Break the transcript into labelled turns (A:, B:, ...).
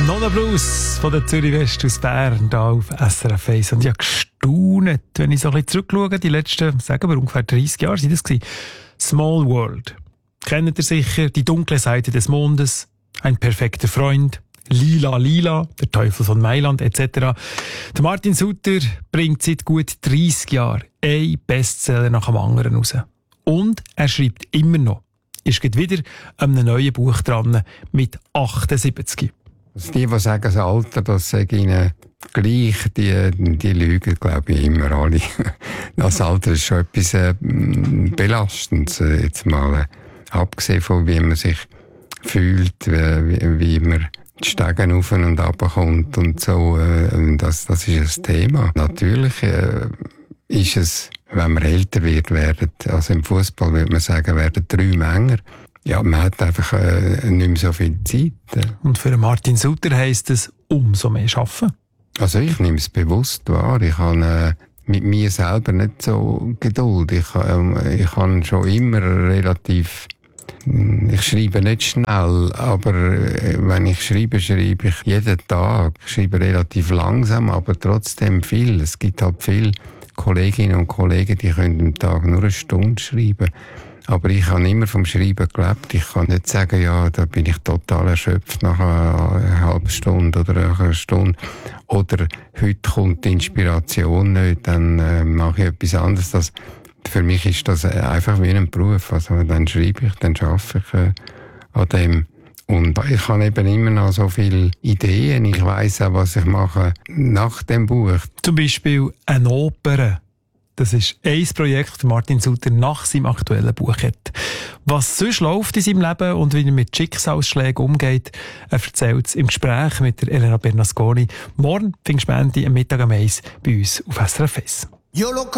A: Nonna Blues von der Zürich West aus Bern, hier auf SRF 1. Und ich habe gestaunt, wenn ich so ein bisschen zurückschaue, die letzten, sagen wir, ungefähr 30 Jahre sind das gewesen. Small World. Kennt ihr sicher? Die dunkle Seite des Mondes, ein perfekter Freund, Lila Lila, der Teufel von Mailand etc. Der Martin Sutter bringt seit gut 30 Jahren einen Bestseller nach dem anderen raus. Und er schreibt immer noch. Ist gerade wieder an einem neuen Buch dran mit 78.
B: Also die sagen, das Alter, das sage ihnen gleich, die lügen, glaube ich, immer alle. Das Alter ist schon etwas Belastendes, jetzt mal abgesehen von, wie man sich fühlt, wie man die Stege auf und runter kommt und so. Das ist ein Thema. Natürlich ist es, wenn man älter wird, also im Fußball würde man sagen, werden 3 Männer. Ja, man hat einfach nicht mehr so viel Zeit.
A: Und für Martin Sutter heisst es, umso mehr arbeiten.
B: Also ich nehme es bewusst wahr. Ich habe mit mir selber nicht so Geduld. Ich habe schon immer relativ... Ich schreibe nicht schnell, aber wenn ich schreibe ich jeden Tag. Ich schreibe relativ langsam, aber trotzdem viel. Es gibt halt viele Kolleginnen und Kollegen, die können am Tag nur 1 Stunde schreiben. Aber ich habe immer vom Schreiben gelebt. Ich kann nicht sagen, ja, da bin ich total erschöpft nach einer halben Stunde oder einer Stunde. Oder heute kommt die Inspiration nicht, dann mache ich etwas anderes. Für mich ist das einfach wie ein Beruf. Also dann schreibe ich, dann arbeite ich an dem. Und ich habe eben immer noch so viele Ideen. Ich weiss auch, was ich mache nach dem Buch.
A: Zum Beispiel eine Oper. Das ist ein Projekt, das Martin Sutter nach seinem aktuellen Buch hat. Was sonst läuft in seinem Leben und wie er mit Schicksalsschlägen umgeht, er erzählt es im Gespräch mit der Elena Bernasconi. Morgen, Pfingstmontag, am Mittag um 1 bei uns auf SRF 1.